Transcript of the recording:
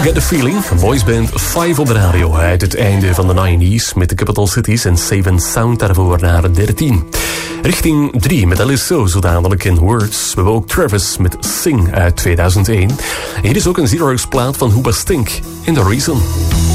Get the Feeling, boysband 5 op de radio uit het einde van de 90s met de Capital Cities en Save & Sound daarvoor naar 13. Richting 3 met Alice zo dadelijk in Words. We hebben ook Travis met Sing uit 2001. En hier is ook een Xerox plaat van Hoobastank in The Reason.